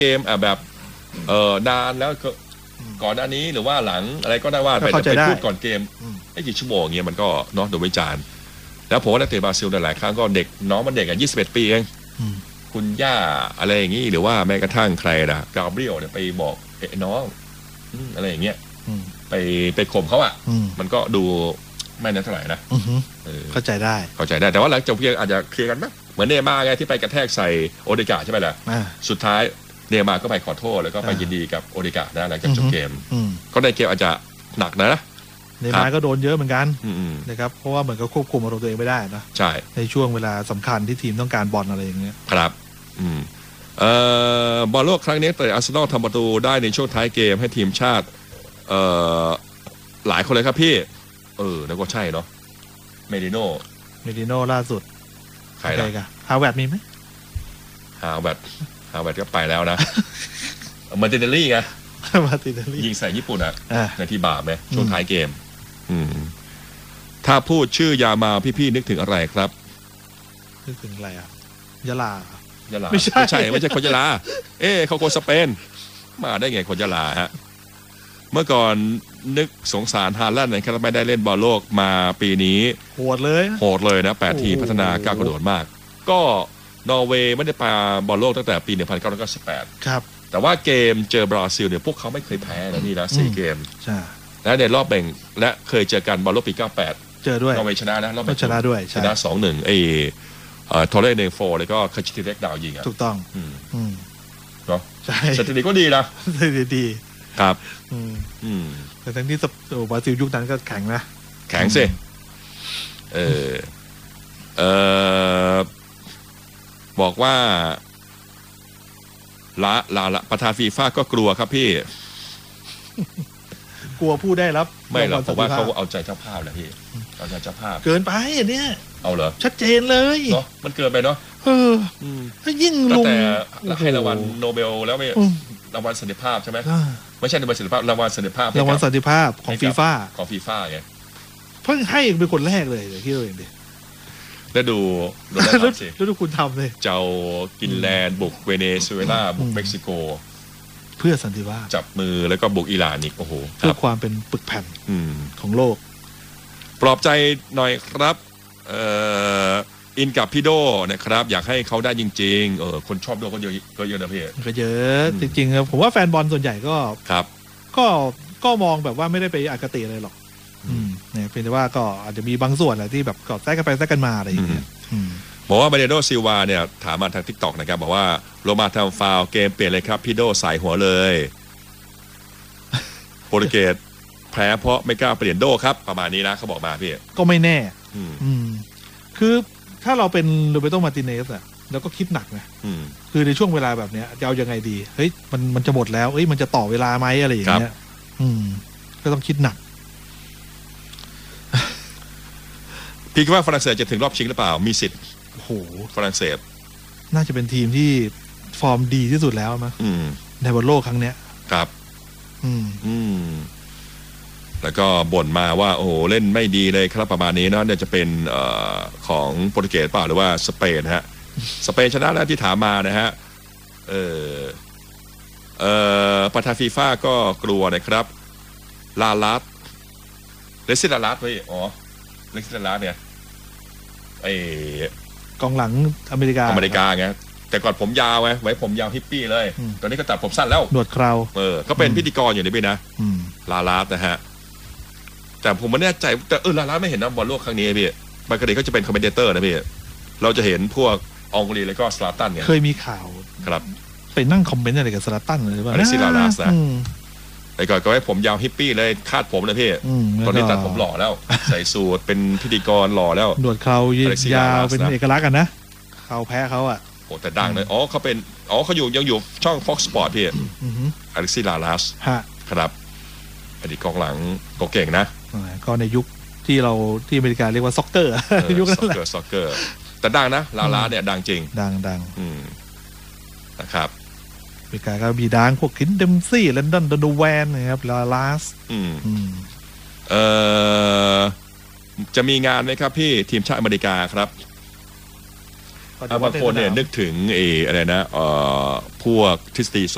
เกมแบบนานแล้วก่อนหน้านี้หรือว่าหลังอะไรก็ได้ว่าไปพูดก่อนเกมไม่กี่ชั่วโมงเงี้ยมันก็เนาะโดยวิจารณ์แล้วผมว่านักเตะบราซิลหลายครั้งก็เด็กน้องมันเด็ก21 ปีเองคุณย่าอะไรอย่างงี้หรือว่าแม้กระทั่งใครนะกาเบรียลเนี่ยไปบอกน้องอะไรอย่างเงี้ยไปข่มเขาอ่ะมันก็ดูไม่น่าเท่าไหร่นะเข้าใจได้แต่ว่าหลังจบเกมอาจจะเคลียร์กันไหมเหมือนเนย์ม่าร์ไงที่ไปกระแทกใส่โอเดกาใช่ไหมล่ะสุดท้ายเนย์ม่าร์ก็ไปขอโทษแล้วก็ไปยินดีกับโอเดกานะหลังจากจบเกมก็ในเกมอาจจะหนักนะเนย์ม่าร์ก็โดนเยอะเหมือนกันนะครับเพราะว่าเหมือนกับควบคุมอารมณ์ตัวเองไม่ได้นะใช่ในช่วงเวลาสำคัญที่ทีมต้องการบอลอะไรอย่างเงี้ยครับบอลโลกครั้งนี้แต่อาร์เซนอลทำประตูได้ในช่วงท้ายเกมให้ทีมชาติหลายคนเลยครับพี่แล้วก็ใช่เนาะเมดิโน่ล่าสุดใครล่ะฮาวเวิร์ดมีไหมฮาวเวิร์ดก็ไปแล้วนะมาร์ติเนลลี่ไงยิงใส่ญี่ปุ่นในที่บาปไหมช่วงท้ายเกมถ้าพูดชื่อยามาพี่ๆนึกถึงอะไรครับนึกถึงอะไรยะลาไม่ใช่คนยะลาเขาคนสเปนมาได้ไงคนยะลาฮะเมื่อก่อนนึกสงสารฮาแลนด์นะครับไม่ได้เล่นบอลโลกมาปีนี้โหดเลยนะ8 ทีพัฒนาก้าวกระโดดมากก็นอร์เวย์ไม่ได้ไปบอลโลกตั้งแต่ปี 1998 ครับแต่ว่าเกมเจอบราซิลเนี่ยพวกเขาไม่เคยแพ้นะนี่นะ4 เกมใช่และในรอบแบ่งและเคยเจอกันบอลโลกปี 98 เจอด้วยนอร์เวย์ชนะนะรอบแบ่งชนะด้วยชนะ 2-1ทอร์เรเนโฟแล้วก็คาชิติเล็กดาวยิงถูกต้องเนาะใช่สถิติก็ดีนะดีครับแต่ทั้งที่บราซิลยุคนั้นก็แข็งนะแข็งสิบอกว่าละประธานฟีฟ่าก็กลัวครับพี่กลัวผู้ได้รับไม่หรอกผมว่าเขาเอาใจเจ้าภาพแหละพี่เอาใจเจ้าภาพเกินไปอันเนี้ยเอาเหรอชัดเจนเลยเนาะมันเกินไปเนาะถ้ายิ่งลงแต่ให้รางวัลโนเบลแล้วไม่รางวัลสันติภาพใช่ไหมไม่ใช่รางวัลสันติภาพรางวัลสันติภาพของฟีฟ่าไงเพิ่งให้เป็นคนแรกเลยเดี๋ยวคิดดูเองดิแล้วดูคุณทำเลยเจ้ากินแลนด์บุกเวเนซุเอลาบุกเม็กซิโกเพื่อสันติภาพจับมือแล้วก็บุกอิหร่านอีกโอ้โหเพื่อความเป็นปึกแผ่นของโลกปลอบใจหน่อยครับอินกับพี่โดนะครับอยากให้เขาได้จริงๆคนชอบโดก็เยอะนะพี่ก็เยอะจริงๆครับผมว่าแฟนบอลส่วนใหญ่ก็ครับก็มองแบบว่าไม่ได้ไปอคติอะไรหรอกเนี่ยเพียงแต่ว่าก็อาจจะมีบางส่วนแหละที่แบบกอดแซกกันไปแซกกันมาอะไรอย่างเงี้ยบอกว่าบาเดโดซิลวาเนี่ยถามมาทาง TikTok นะครับบอกว่าโรมาทำฟาวเกมเปลี่ยนเลยครับพี่โดใส่หัวเลยโปรตุเกสแพ้เพราะไม่กล้าเปลี่ยนโดครับประมาณนี้นะเขาบอกมาพี่ก็ไม่แน่คือถ้าเราเป็นโรเบโต มาร์ติเนสอะแล้วก็คิดหนักนะคือในช่วงเวลาแบบเนี้ยจะเอายังไงดีเฮ้ยมันจะหมดแล้วเฮ้ยมันจะต่อเวลาไหมอะไรอย่างเงี้ยก็ต้องคิดหนักพี่คิดว่าฝรั่งเศสจะถึงรอบชิงหรือเปล่ามีสิทธิ์โอ้โหฝรั่งเศสน่าจะเป็นทีมที่ฟอร์มดีที่สุดแล้วมั้งในบอลโลกครั้งเนี้ยครับแล้วก็บ่นมาว่าโอ้โหเล่นไม่ดีเลยครับประมาณนี้นะเนี่ยจะเป็นของโปรตุเกสเปล่าหรือว่าสเปนฮะสเปนชนะแล้วที่ถามมานะฮะประธานฟีฟ่าก็กลัวนะครับลาลัสเลซิลาลัสเว้ยเล็กซิลาเนี่ยกองหลังอเมริกาไงแต่ก่อนผมยาวไว้ผมยาวฮิปปี้เลยตอนนี้ก็ตัดผมสั้นแล้วหนวดเคราก็เป็นพิธีกรอยู่ในพี่นะลาลาสนะฮะแต่ผมไม่แน่ใจแต่ลาลาสไม่เห็นนะบอลโลกครั้งนี้พี่ปกติเขาจะเป็นคอมเมนเตอร์นะพี่เราจะเห็นพวกองกุลีแล้วก็สลาตันเนี่ยเคยมีข่าวครับไปนั่งคอมเมนต์อะไรกับสลาตันเลยว่าอเล็กซิลาลัสนะแต่ก่อนก็ให้ผมยาวฮิปปี้เลยคาดผมเลยพี่ตอนนี้ตัดผมหล่อแล้วใส่สูทเป็นพิธีกรหล่อแล้วหนวดเครายาวเป็นเอกลักษณ์กันนะเขาแพ้เขาอ่ะโอ้แต่ดังเลยเขาเป็นเขายังอยู่ช่อง Fox Sport พี่อเล็กซิลาลัสครับอดีตกองหลังก็เก่งนะก็ในยุคที่อเมริกาเรียกว่าซ็อกเกอร์ยุคนั้นแหละซ็อกเกอร์แต่ดังนะลาลาเนี่ยดังจริงดังนะครับอเมริกาก็มีดังพวกคินเดมซี่แลนดอนโดแวนนะครับลาลาสจะมีงานไหมครับพี่ทีมชาติอเมริกาครับบางคนเนี่ยนึกถึงอะไรนะพวกทฤษฎีส